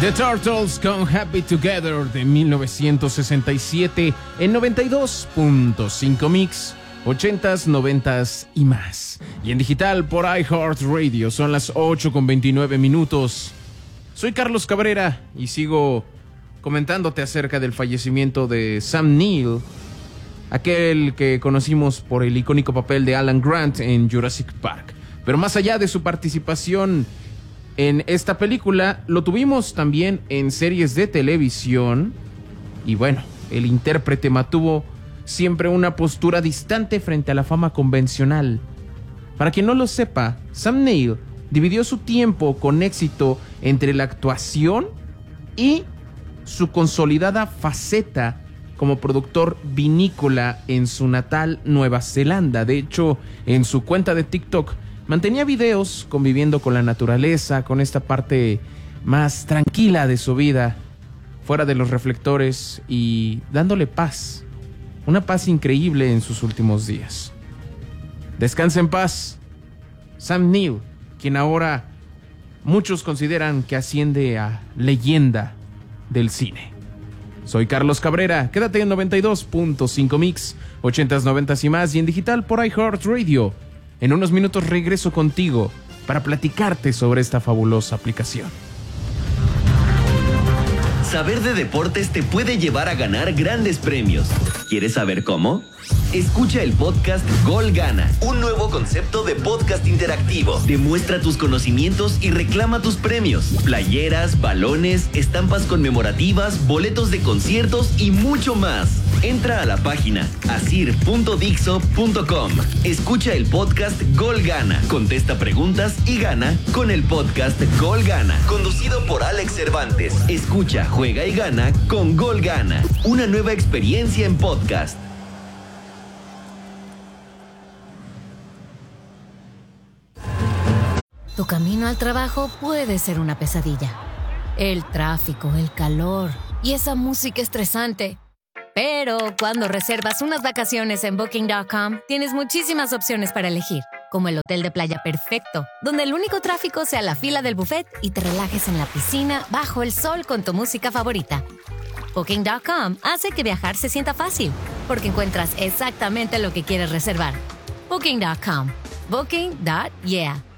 The Turtles con Happy Together de 1967 en 92.5 Mix, 80s, 90s y más. Y en digital por iHeartRadio son las 8:29. Soy Carlos Cabrera y sigo comentándote acerca del fallecimiento de Sam Neill, aquel que conocimos por el icónico papel de Alan Grant en Jurassic Park. Pero más allá de su participación en esta película, lo tuvimos también en series de televisión. Y bueno, el intérprete mantuvo siempre una postura distante frente a la fama convencional. Para quien no lo sepa, Sam Neill dividió su tiempo con éxito entre la actuación y su consolidada faceta como productor vinícola en su natal Nueva Zelanda. De hecho, en su cuenta de TikTok mantenía videos conviviendo con la naturaleza, con esta parte más tranquila de su vida, fuera de los reflectores y dándole paz, una paz increíble en sus últimos días. Descansa en paz, Sam Neill, quien ahora muchos consideran que asciende a leyenda del cine. Soy Carlos Cabrera, quédate en 92.5 Mix, 80s, 90s y más, y en digital por iHeartRadio. En unos minutos regreso contigo para platicarte sobre esta fabulosa aplicación. Saber de deportes te puede llevar a ganar grandes premios. ¿Quieres saber cómo? Escucha el podcast Gol Gana, un nuevo concepto de podcast interactivo. Demuestra tus conocimientos y reclama tus premios. Playeras, balones, estampas conmemorativas, boletos de conciertos y mucho más. Entra a la página asir.dixo.com. Escucha el podcast Gol Gana, contesta preguntas y gana con el podcast Gol Gana, conducido por Alex Cervantes. Escucha, juega y gana con Gol Gana, una nueva experiencia en podcast. Tu camino al trabajo puede ser una pesadilla. El tráfico, el calor y esa música estresante. Pero cuando reservas unas vacaciones en Booking.com, tienes muchísimas opciones para elegir, como el hotel de playa perfecto, donde el único tráfico sea la fila del buffet y te relajes en la piscina bajo el sol con tu música favorita. Booking.com hace que viajar se sienta fácil, porque encuentras exactamente lo que quieres reservar. Booking.com. Booking.yeah.